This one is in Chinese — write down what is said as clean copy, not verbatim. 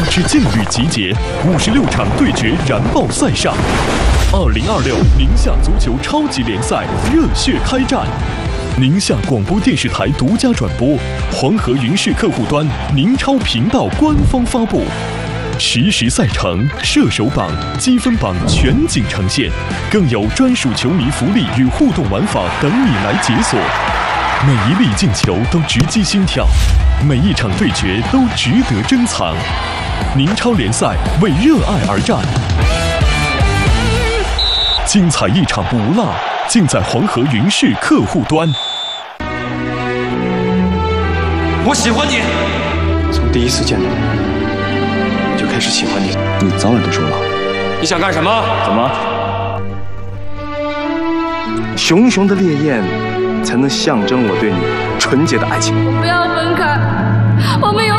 支劲旅集结，56场对决燃爆赛上。2026宁夏足球超级联赛热血开战，宁夏广播电视台独家转播，黄河云视客户端、宁超频道官方发布。实时赛程、射手榜、积分榜全景呈现，更有专属球迷福利与互动玩法等你来解锁。每一粒进球都直击心跳，每一场对决都值得珍藏。宁超联赛为热爱而战，精彩一场不落，尽在黄河云视客户端。 我喜欢你， 从第一次见到你。就开始喜欢你， 你早晚都是我老婆。 你想干什么？ 怎么？ 熊熊的烈焰，才能象征我对你纯洁的爱情。 我不要分开，我们永